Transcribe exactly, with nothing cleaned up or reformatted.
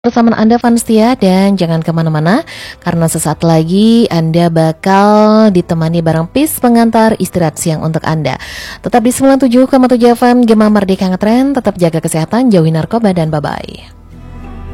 Bersama Anda fans setia dan jangan kemana-mana karena sesaat lagi Anda bakal ditemani bareng Pis pengantar istirahat siang untuk Anda. Tetap di sembilan puluh tujuh koma tujuh F M Gema Merdeka Ngetren, tetap jaga kesehatan, jauhi narkoba dan bye-bye.